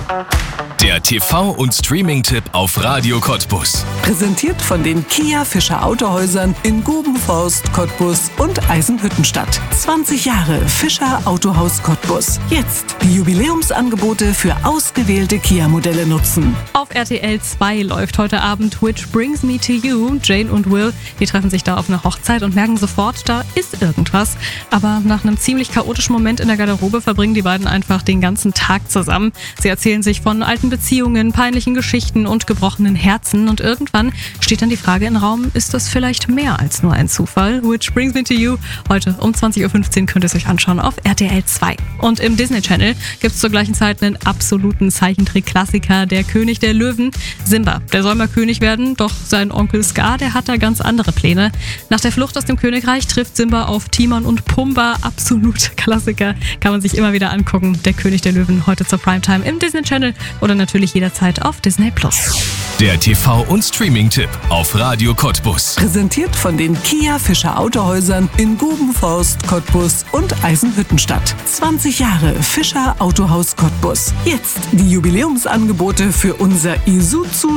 Der TV- und Streaming-Tipp auf Radio Cottbus. Präsentiert von den Kia Fischer Autohäusern in Gubenforst, Cottbus und Eisenhüttenstadt. 20 Jahre Fischer Autohaus Cottbus. Jetzt die Jubiläumsangebote für ausgewählte Kia-Modelle nutzen. Auf RTL 2 läuft heute Abend Which Brings Me to You. Jane und Will, die treffen sich da auf eine Hochzeit und merken sofort, da ist irgendwas. Aber nach einem ziemlich chaotischen Moment in der Garderobe verbringen die beiden einfach den ganzen Tag zusammen. Sie erzählen sich von alten Beziehungen, peinlichen Geschichten und gebrochenen Herzen. Und irgendwann steht dann die Frage im Raum, ist das vielleicht mehr als nur ein Zufall? Which Brings Me to You. Heute um 20.15 Uhr könnt ihr es euch anschauen auf RTL 2. Und im Disney Channel gibt es zur gleichen Zeit einen absoluten Zeichentrick-Klassiker, der König der Löwen. Simba, der soll mal König werden, doch sein Onkel Scar, der hat da ganz andere Pläne. Nach der Flucht aus dem Königreich trifft Simba auf Timon und Pumba. Absolut Klassiker, kann man sich immer wieder angucken. Der König der Löwen heute zur Primetime im Disney Channel oder natürlich jederzeit auf Disney+. Der TV- und Streaming-Tipp auf Radio Cottbus. Präsentiert von den Kia Fischer Autohäusern in Gubenforst, Cottbus und Eisenhüttenstadt. 20 Jahre Fischer Autohaus Cottbus. Jetzt die Jubiläumsangebote für unser Isuzu